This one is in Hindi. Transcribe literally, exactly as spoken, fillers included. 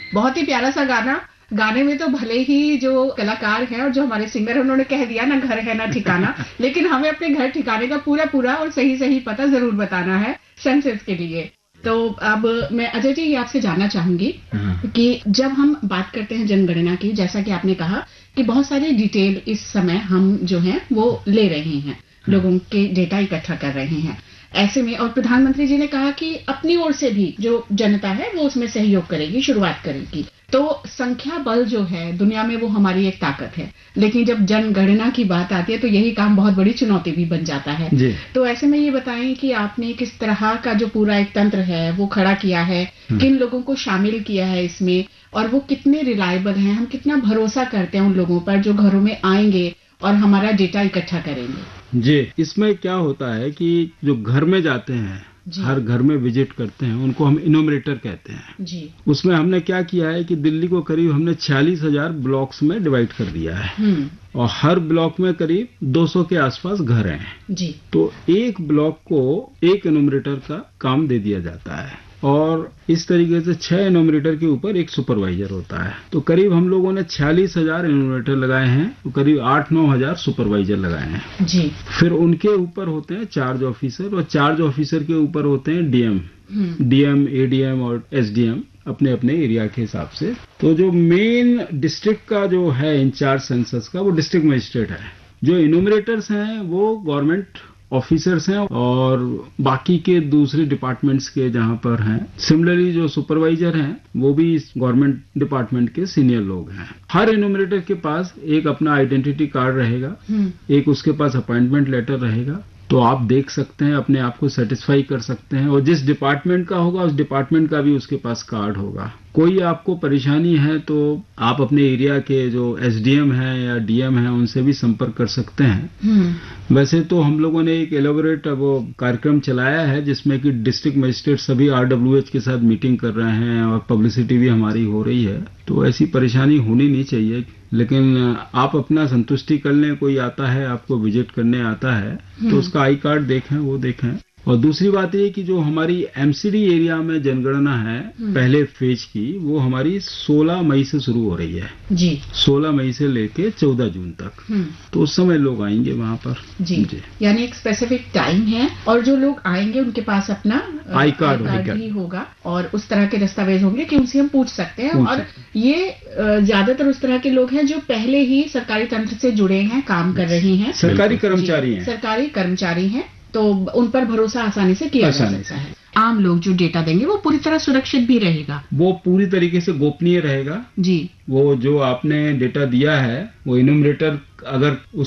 बहुत ही प्यारा सा गाना। गाने में तो भले ही जो कलाकार हैं और जो हमारे सिंगर हैं उन्होंने कह दिया ना घर है ना ठिकाना, लेकिन हमें अपने घर ठिकाने का पूरा पूरा और सही सही पता जरूर बताना है सेंसस के लिए। तो अब मैं अजय जी आपसे जानना चाहूंगी कि जब हम बात करते हैं जनगणना की, जैसा कि आपने कहा कि बहुत सारी डिटेल इस समय हम जो हैं वो ले रहे हैं, लोगों के डेटा इकट्ठा कर रहे हैं। ऐसे में और प्रधानमंत्री जी ने कहा कि अपनी ओर से भी जो जनता है वो उसमें सहयोग करेगी, शुरुआत करेगी। तो संख्या बल जो है दुनिया में वो हमारी एक ताकत है, लेकिन जब जनगणना की बात आती है तो यही काम बहुत बड़ी चुनौती भी बन जाता है। तो ऐसे में ये बताएं कि आपने किस तरह का जो पूरा एक तंत्र है वो खड़ा किया है, किन लोगों को शामिल किया है इसमें, और वो कितने रिलायबल हैं, हम कितना भरोसा करते हैं उन लोगों पर जो घरों में आएंगे और हमारा डेटा इकट्ठा करेंगे। जी, इसमें क्या होता है कि जो घर में जाते हैं, हर घर में विजिट करते हैं, उनको हम इनोमरेटर कहते हैं जी। उसमें हमने क्या किया है कि दिल्ली को करीब हमने छियालीस हजार ब्लॉक्स में डिवाइड कर दिया है और हर ब्लॉक में करीब दो सौ के आसपास घर हैं जी। तो एक ब्लॉक को एक इनोमरेटर का काम दे दिया जाता है और इस तरीके से छह इनोमरेटर के ऊपर एक सुपरवाइजर होता है। तो करीब हम लोगों ने छियालीस हजार इनोमरेटर लगाए हैं, तो करीब आठ नौ हजार सुपरवाइजर लगाए हैं जी। फिर उनके ऊपर होते हैं चार्ज ऑफिसर और चार्ज ऑफिसर के ऊपर होते हैं डीएम, डीएम, एडीएम और एसडीएम अपने अपने एरिया के हिसाब से। तो जो मेन डिस्ट्रिक्ट का जो है इंचार्ज सेंसस का वो डिस्ट्रिक्ट मजिस्ट्रेट है। जो इनोमरेटर्स हैं वो गवर्नमेंट ऑफिसर्स हैं और बाकी के दूसरे डिपार्टमेंट्स के जहां पर हैं। सिमिलरली जो सुपरवाइजर हैं वो भी गवर्नमेंट डिपार्टमेंट के सीनियर लोग हैं। हर इनोमरेटर के पास एक अपना आइडेंटिटी कार्ड रहेगा, एक उसके पास अपॉइंटमेंट लेटर रहेगा। तो आप देख सकते हैं, अपने आप को सेटिस्फाई कर सकते हैं और जिस डिपार्टमेंट का होगा उस डिपार्टमेंट का भी उसके पास कार्ड होगा। कोई आपको परेशानी है तो आप अपने एरिया के जो एसडीएम हैं या डीएम हैं उनसे भी संपर्क कर सकते हैं। वैसे तो हम लोगों ने एक एलोबरेट वो कार्यक्रम चलाया है जिसमें कि डिस्ट्रिक्ट मजिस्ट्रेट सभी आरडब्ल्यूएच के साथ मीटिंग कर रहे हैं और पब्लिसिटी भी हमारी हो रही है। तो ऐसी परेशानी होनी नहीं चाहिए, लेकिन आप अपना संतुष्टि कर लें। कोई आता है आपको विजिट करने आता है तो उसका आई कार्ड देखें, वो देखें। और दूसरी बात ये कि जो हमारी एमसीडी एरिया में जनगणना है पहले फेज की, वो हमारी सोलह मई से शुरू हो रही है जी। सोलह मई से लेके चौदह जून तक। तो उस समय लोग आएंगे वहां पर जी, जी। यानी एक स्पेसिफिक टाइम है और जो लोग आएंगे उनके पास अपना आई कार्ड, कार्ड भी होगा और उस तरह के दस्तावेज होंगे कि उनसे हम पूछ सकते हैं। और ये ज्यादातर उस तरह के लोग हैं जो पहले ही सरकारी तंत्र से जुड़े हैं, काम कर रहे हैं, सरकारी कर्मचारी हैं, सरकारी कर्मचारी हैं, तो उन पर भरोसा आसानी से किया जा सकता है। आम लोग जो डेटा देंगे वो पूरी तरह सुरक्षित भी रहेगा, वो पूरी तरीके से गोपनीय रहेगा जी। वो जो आपने डेटा दिया है वो इनोमरेटर अगर